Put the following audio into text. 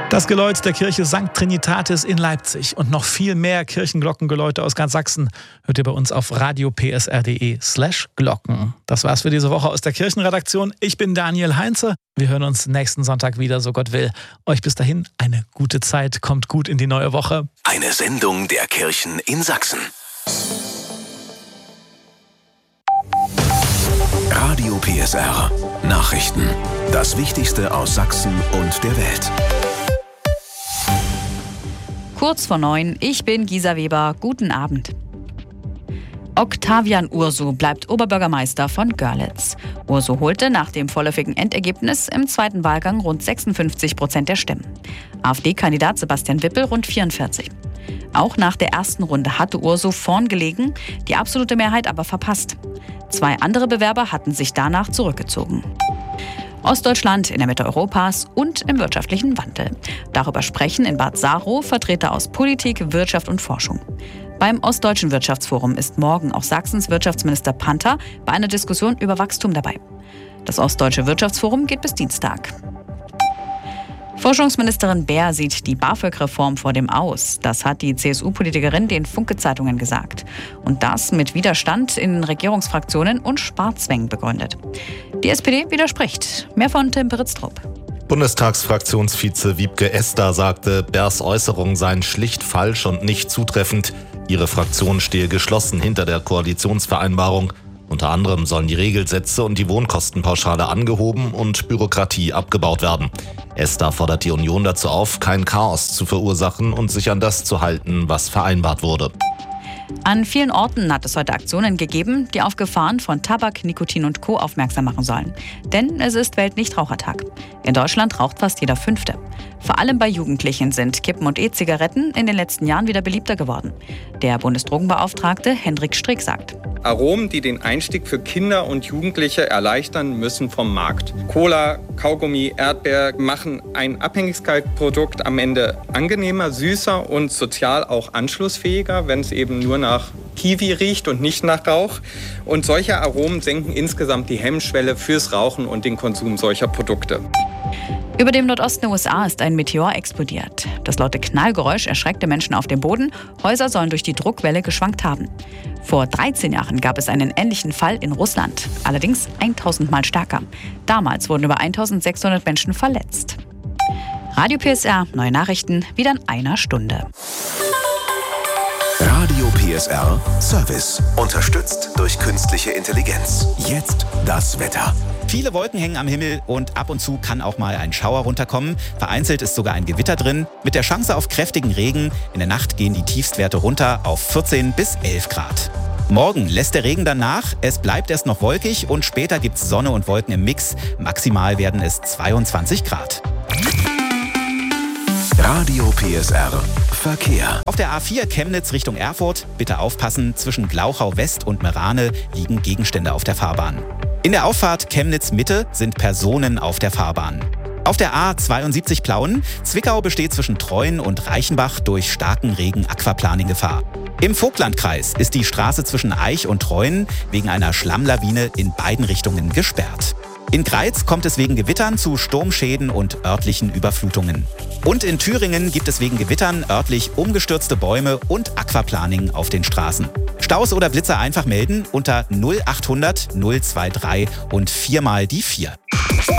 Das Geläut der Kirche St. Trinitatis in Leipzig und noch viel mehr Kirchenglockengeläute aus ganz Sachsen hört ihr bei uns auf radiopsr.de/Glocken. Das war's für diese Woche aus der Kirchenredaktion. Ich bin Daniel Heinze. Wir hören uns nächsten Sonntag wieder, so Gott will. Euch bis dahin eine gute Zeit. Kommt gut in die neue Woche. Eine Sendung der Kirchen in Sachsen. Radio PSR. Nachrichten. Das Wichtigste aus Sachsen und der Welt. Kurz vor 9, ich bin Gisa Weber. Guten Abend. Octavian Ursu bleibt Oberbürgermeister von Görlitz. Ursu holte nach dem vorläufigen Endergebnis im zweiten Wahlgang rund 56% der Stimmen. AfD-Kandidat Sebastian Wippel rund 44%. Auch nach der ersten Runde hatte Ursu vorn gelegen, die absolute Mehrheit aber verpasst. 2 andere Bewerber hatten sich danach zurückgezogen. Ostdeutschland in der Mitte Europas und im wirtschaftlichen Wandel. Darüber sprechen in Bad Saarow Vertreter aus Politik, Wirtschaft und Forschung. Beim Ostdeutschen Wirtschaftsforum ist morgen auch Sachsens Wirtschaftsminister Panther bei einer Diskussion über Wachstum dabei. Das Ostdeutsche Wirtschaftsforum geht bis Dienstag. Forschungsministerin Baer sieht die BAföG-Reform vor dem Aus. Das hat die CSU-Politikerin den Funke-Zeitungen gesagt. Und das mit Widerstand in den Regierungsfraktionen und Sparzwängen begründet. Die SPD widerspricht. Mehr von Tim Peritztrup. Bundestagsfraktionsvize Wiebke Esder sagte, Baers Äußerungen seien schlicht falsch und nicht zutreffend. Ihre Fraktion stehe geschlossen hinter der Koalitionsvereinbarung. Unter anderem sollen die Regelsätze und die Wohnkostenpauschale angehoben und Bürokratie abgebaut werden. Esder fordert die Union dazu auf, kein Chaos zu verursachen und sich an das zu halten, was vereinbart wurde. An vielen Orten hat es heute Aktionen gegeben, die auf Gefahren von Tabak, Nikotin und Co. aufmerksam machen sollen. Denn es ist Weltnichtrauchertag. In Deutschland raucht fast jeder Fünfte. Vor allem bei Jugendlichen sind Kippen und E-Zigaretten in den letzten Jahren wieder beliebter geworden. Der Bundesdrogenbeauftragte Hendrik Strick sagt: Aromen, die den Einstieg für Kinder und Jugendliche erleichtern, müssen vom Markt. Cola, Kaugummi, Erdbeer machen ein Abhängigkeitsprodukt am Ende angenehmer, süßer und sozial auch anschlussfähiger, wenn es eben nur nach Kiwi riecht und nicht nach Rauch. Und solche Aromen senken insgesamt die Hemmschwelle fürs Rauchen und den Konsum solcher Produkte. Über dem Nordosten der USA ist ein Meteor explodiert. Das laute Knallgeräusch erschreckte Menschen auf dem Boden. Häuser sollen durch die Druckwelle geschwankt haben. Vor 13 Jahren gab es einen ähnlichen Fall in Russland, allerdings 1000 Mal stärker. Damals wurden über 1600 Menschen verletzt. Radio PSR, neue Nachrichten, wieder in einer Stunde. Radio PSR Service. Unterstützt durch künstliche Intelligenz. Jetzt das Wetter. Viele Wolken hängen am Himmel und ab und zu kann auch mal ein Schauer runterkommen. Vereinzelt ist sogar ein Gewitter drin, mit der Chance auf kräftigen Regen. In der Nacht gehen die Tiefstwerte runter auf 14 bis 11 Grad. Morgen lässt der Regen dann nach. Es bleibt erst noch wolkig und später gibt's Sonne und Wolken im Mix. Maximal werden es 22 Grad. Radio PSR Verkehr. Auf der A4 Chemnitz Richtung Erfurt, bitte aufpassen, zwischen Glauchau West und Merane liegen Gegenstände auf der Fahrbahn. In der Auffahrt Chemnitz Mitte sind Personen auf der Fahrbahn. Auf der A72 Plauen, Zwickau besteht zwischen Treuen und Reichenbach durch starken Regen Aquaplaning-Gefahr. Im Vogtlandkreis ist die Straße zwischen Aich und Treuen wegen einer Schlammlawine in beiden Richtungen gesperrt. In Greiz kommt es wegen Gewittern zu Sturmschäden und örtlichen Überflutungen. Und in Thüringen gibt es wegen Gewittern örtlich umgestürzte Bäume und Aquaplaning auf den Straßen. Staus oder Blitzer einfach melden unter 0800 023 und 4 mal die 4.